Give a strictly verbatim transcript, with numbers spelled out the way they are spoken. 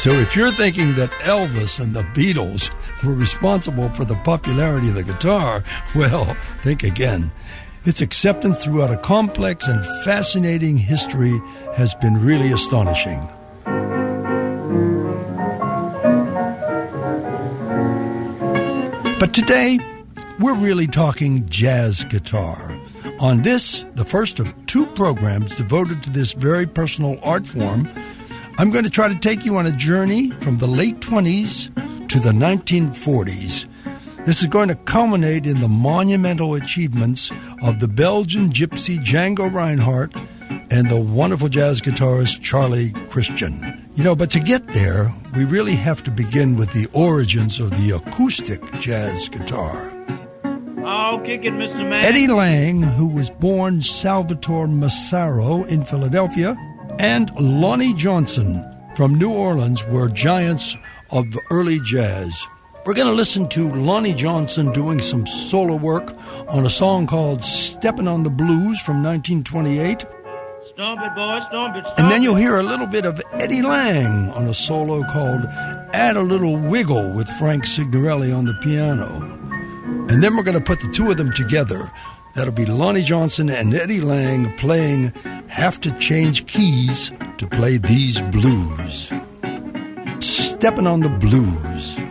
So if you're thinking that Elvis and the Beatles were responsible for the popularity of the guitar, well, think again. Its acceptance throughout a complex and fascinating history has been really astonishing. But today, we're really talking jazz guitar. On this, the first of two programs devoted to this very personal art form, I'm going to try to take you on a journey from the late twenties to the nineteen forties. This is going to culminate in the monumental achievements of the Belgian gypsy Django Reinhardt and the wonderful jazz guitarist Charlie Christian. You know, but to get there, we really have to begin with the origins of the acoustic jazz guitar. Oh, kick it, Mister Man. Eddie Lang, who was born Salvatore Massaro in Philadelphia, and Lonnie Johnson from New Orleans were giants of early jazz. We're going to listen to Lonnie Johnson doing some solo work on a song called Steppin' on the Blues from nineteen twenty-eight. Stomp it, boy, stomp it, stomp And then it. you'll hear a little bit of Eddie Lang on a solo called Add a Little Wiggle with Frank Signorelli on the piano. And then we're going to put the two of them together. That'll be Lonnie Johnson and Eddie Lang playing Have to Change Keys to Play These Blues. Steppin' on the Blues.